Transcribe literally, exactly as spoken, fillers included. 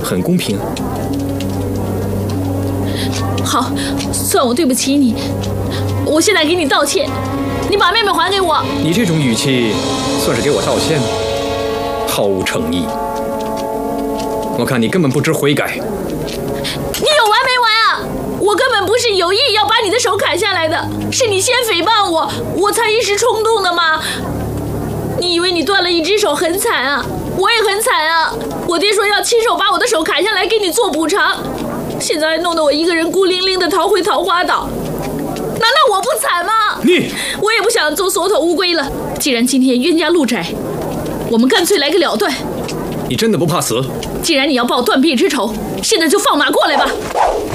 很公平。 好，算我对不起你，我现在给你道歉，你把妹妹还给我。 你这种语气，算是给我道歉？毫无诚意。我看你根本不知悔改。 你有完没完啊？我根本不是有意要把你的手砍下来的，是你先诽谤我，我才一时冲动的嘛。你以为你断了一只手很惨啊？我也很惨啊！我爹说要亲手把我的手砍下来给你做补偿，现在还弄得我一个人孤零零的逃回桃花岛，难道我不惨吗？ 你， 我也不想做缩头乌龟了。既然今天冤家路窄，我们干脆来个了断。 你真的不怕死？ 既然你要报断臂之仇，现在就放马过来吧。